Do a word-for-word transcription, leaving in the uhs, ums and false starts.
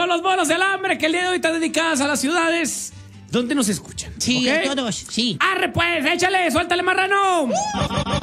los bolos del hambre que el día de hoy están dedicadas a las ciudades donde nos escuchan. Sí, ¿okay? a todos, sí. Arre pues, échale, suéltale marrano.